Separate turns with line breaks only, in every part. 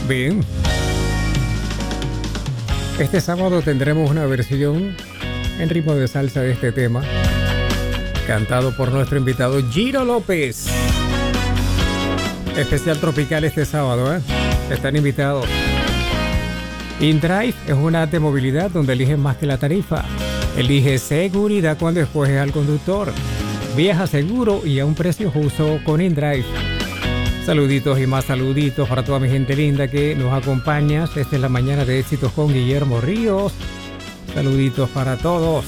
Bien. Este sábado tendremos una versión en ritmo de salsa de este tema, cantado por nuestro invitado Giro López. Especial tropical este sábado, ¿eh? Están invitados. InDrive es una app de movilidad donde eliges más que la tarifa. Elige seguridad cuando escoges al conductor. Viaja seguro y a un precio justo con InDrive. Saluditos y más saluditos para toda mi gente linda que nos acompaña. Esta es la mañana de éxitos con Guillermo Ríos. Saluditos para todos.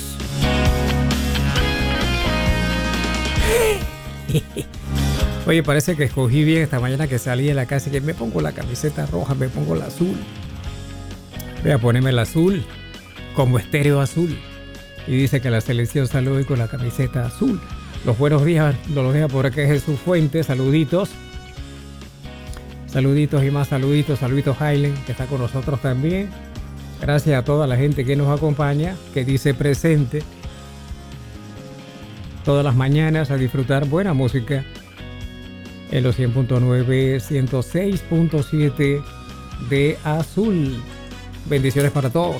Oye, parece que escogí bien esta mañana que salí de la casa y que me pongo la camiseta roja, me pongo la azul. Voy a ponerme el azul como estéreo azul. Y dice que la selección salió hoy con la camiseta azul. Los buenos días los deja por aquí Jesús Fuentes. Saluditos. Saluditos y más saluditos. Saluditos Hailen, que está con nosotros también. Gracias a toda la gente que nos acompaña, que dice presente todas las mañanas a disfrutar buena música en los 100.9, 106.7 de Azul. Bendiciones para todos.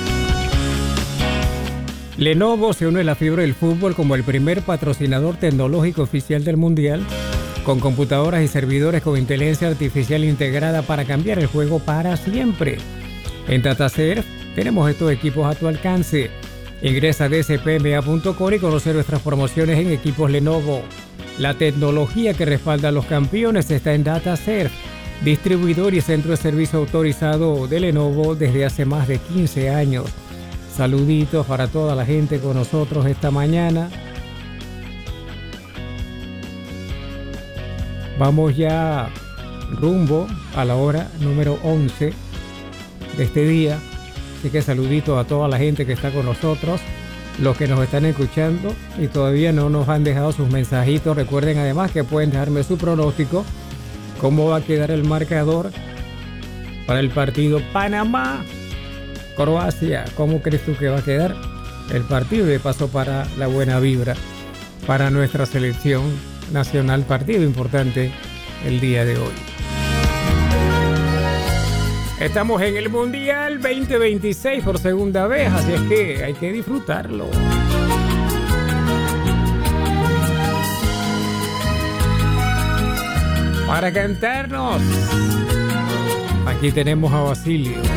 Lenovo se une a la fiebre del fútbol como el primer patrocinador tecnológico oficial del Mundial, con computadoras y servidores con inteligencia artificial integrada para cambiar el juego para siempre. En DataServe tenemos estos equipos a tu alcance. Ingresa a dspma.com y conoce nuestras promociones en equipos Lenovo. La tecnología que respalda a los campeones está en DataServe, distribuidor y centro de servicio autorizado de Lenovo desde hace más de 15 años. Saluditos para toda la gente con nosotros esta mañana. Vamos ya rumbo a la hora número 11 de este día. Así que saluditos a toda la gente que está con nosotros, los que nos están escuchando y todavía no nos han dejado sus mensajitos. Recuerden además que pueden dejarme su pronóstico. ¿Cómo va a quedar el marcador para el partido Panamá-Croacia? ¿Cómo crees tú que va a quedar el partido? De paso para la buena vibra para nuestra selección nacional, partido importante el día de hoy. Estamos en el Mundial 2026 por segunda vez, así es que hay que disfrutarlo. Para cantarnos, aquí tenemos a Basilio.